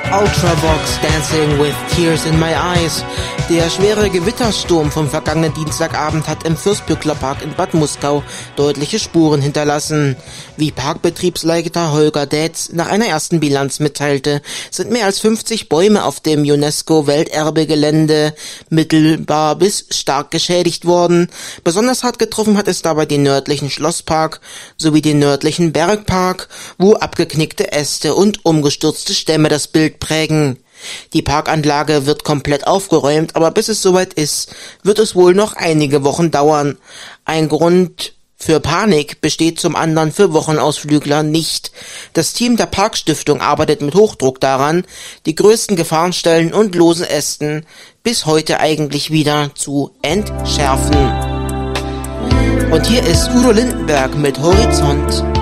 Ultravox Dancing with Tears in My Eyes. Der schwere Gewittersturm vom vergangenen Dienstagabend hat im Fürstbückler Park in Bad Muskau deutliche Spuren hinterlassen. Wie Parkbetriebsleiter Holger Dätz nach einer ersten Bilanz mitteilte, sind mehr als 50 Bäume auf dem UNESCO-Welterbegelände mittelbar bis stark geschädigt worden. Besonders hart getroffen hat es dabei den nördlichen Schlosspark sowie den nördlichen Bergpark, wo abgeknickte Äste und umgestürzte Stämme das Bild prägen. Die Parkanlage wird komplett aufgeräumt, aber bis es soweit ist, wird es wohl noch einige Wochen dauern. Ein Grund für Panik besteht zum anderen für Wochenausflügler nicht. Das Team der Parkstiftung arbeitet mit Hochdruck daran, die größten Gefahrenstellen und losen Ästen bis heute eigentlich wieder zu entschärfen. Und hier ist Udo Lindenberg mit Horizont.